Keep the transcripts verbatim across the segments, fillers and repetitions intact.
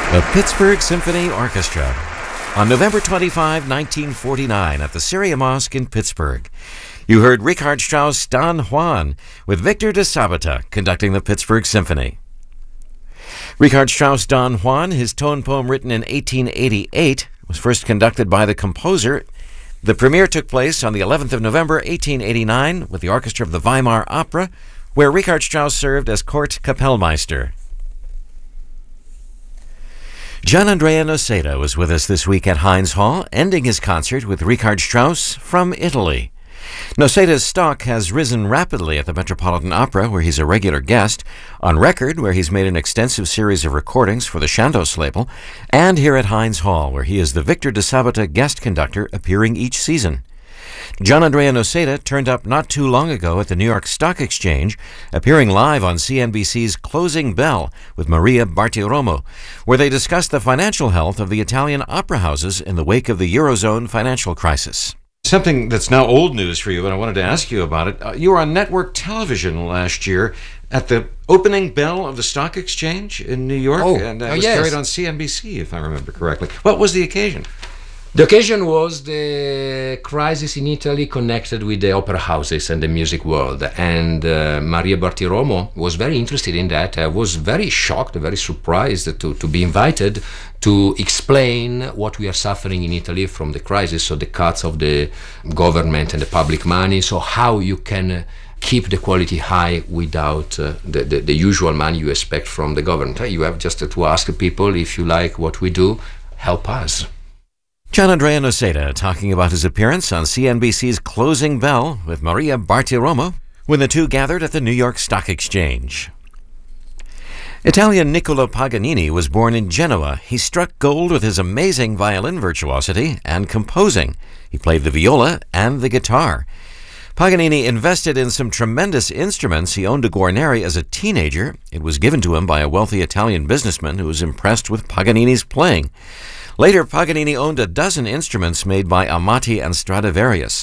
The Pittsburgh Symphony Orchestra. On November twenty-fifth, nineteen forty-nine, at the Syria Mosque in Pittsburgh, you heard Richard Strauss' Don Juan with Victor de Sabata conducting the Pittsburgh Symphony. Richard Strauss' Don Juan, his tone poem written in eighteen eighty-eight, was first conducted by the composer. The premiere took place on the eleventh of November, eighteen eighty-nine, with the orchestra of the Weimar Opera, where Richard Strauss served as court Kapellmeister. Gianandrea Noseda was with us this week at Heinz Hall, ending his concert with Richard Strauss from Italy. Noseda's stock has risen rapidly at the Metropolitan Opera, where he's a regular guest, on record, where he's made an extensive series of recordings for the Chandos label, and here at Heinz Hall, where he is the Victor de Sabata guest conductor appearing each season. Gianandrea Noseda turned up not too long ago at the New York Stock Exchange, appearing live on C N B C's Closing Bell with Maria Bartiromo, where they discussed the financial health of the Italian opera houses in the wake of the Eurozone financial crisis. Something that's now old news for you, but I wanted to ask you about it. Uh, you were on network television last year at the opening bell of the Stock Exchange in New York, oh, and that oh, was yes. carried on C N B C, if I remember correctly. What was the occasion? The occasion was the crisis in Italy connected with the opera houses and the music world, and uh, Maria Bartiromo was very interested in that. I was very shocked, very surprised to, to be invited to explain what we are suffering in Italy from the crisis, so the cuts of the government and the public money, so how you can uh, keep the quality high without uh, the, the, the usual money you expect from the government. You have just to ask people, if you like what we do, help us. Gianandrea Noseda talking about his appearance on C N B C's Closing Bell with Maria Bartiromo when the two gathered at the New York Stock Exchange. Italian Niccolo Paganini was born in Genoa. He struck gold with his amazing violin virtuosity and composing. He played the viola and the guitar. Paganini invested in some tremendous instruments. He owned a Guarneri as a teenager. It was given to him by a wealthy Italian businessman who was impressed with Paganini's playing. Later, Paganini owned a dozen instruments made by Amati and Stradivarius.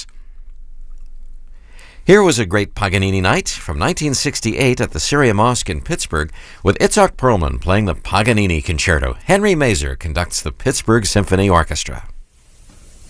Here was a great Paganini night from nineteen sixty-eight at the Syria Mosque in Pittsburgh with Itzhak Perlman playing the Paganini Concerto. Henry Mazer conducts the Pittsburgh Symphony Orchestra.